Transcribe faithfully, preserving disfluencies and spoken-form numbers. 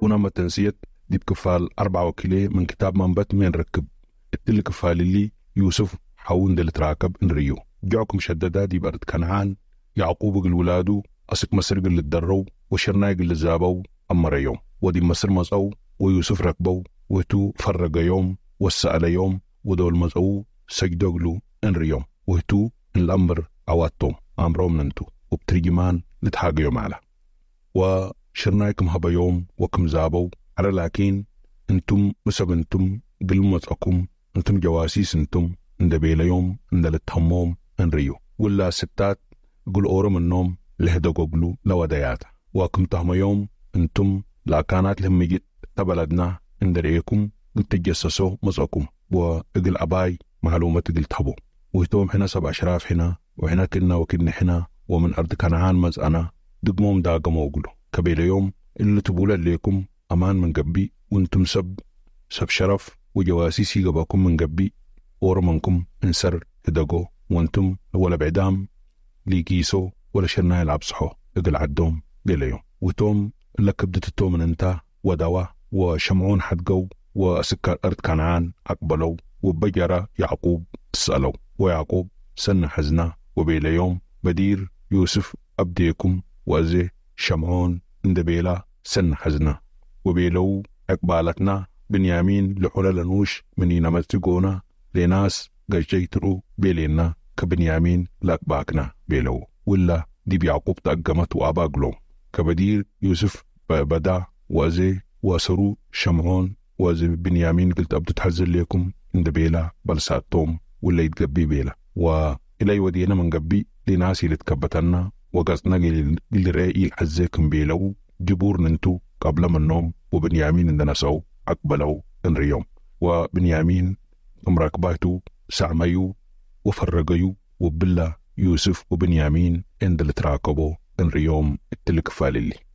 ونما تنسيت دي بكفال أربعة وكيلة من كتاب منبت من ركب التل كفال اللي يوسف حاون دل تراكب إن ريو جاكم شددا دي بأرض كنعان يعقوب قل ولادو أسك مصر قل الدرو وشرناي قل الزابو أما ريوم ودي مصر مصو ويوسف ركبو وتو فرق يوم وسأل يوم ودول مصو سجدوغلو إن ريوم وتو الأمر عواتهم أمرهم ننتو وبترجمان لتحاق يوم على وشرنايكم هبا يوم وكم زابو على لكن انتم مسب انتم قلمتكم انتم جواسيس انتم اندبيل يوم اندلتهموم انريو ولا ستات قل أورم النوم لهدو قبلو لوديات وكم تهم يوم انتم لا كانت لهم يجد تبلدنا اندريكم تجسسوا مصاكم وقل أباي معلومة قل تهبو ويتوم هنا سبع أشراف هنا وهنا كنا وكنا هنا ومن أرض كنعان مزأنا دقموم داقمو قلو كبير يوم اللي تبولا ليكم أمان من قبي وانتم سب سب شرف وجواسيسي قباكم من قبي ورمنكم انسر هدقو وانتم ولا بعدام ليكيسو ولا شرنا يلعب صحو اقل عدوم قيل يوم وتوم اللي كبدت التوم من انتا ودوا وشمعون حدقو وسكر أرض كنعان أقبلوا وبجرى يعقوب سألوا ويعقوب سن حزنا وبيل يوم بدير يوسف أبديكم وأزي شمعون اندبيلا سن حزنا وبيلو أقبالتنا بنيامين لحول لنوش من ينمتقونا لناس قجيترو بيلينا كبنيامين لأقباكنا بيلو ولا دي بيعقوب تأقمت وأباقلو كبدير يوسف بدا وأزي واسرو شمعون وأزي بنيامين قلت أبدو تحزل ليكم اندبيلا بلساتهم ولا يتقبي بيلا وإلي ودينا من قبي لناس اللي تكبتنا وقصنا اللي رأي الحزيكم بيلو جبور ننتو قبل من النوم وبنيامين عندنا سو أقبلوا انريوم وبنيامين امراكباتو سعميو وفرقيو وبلا يوسف وبنيامين عند اللي تراكبوا انريوم التلك فاللي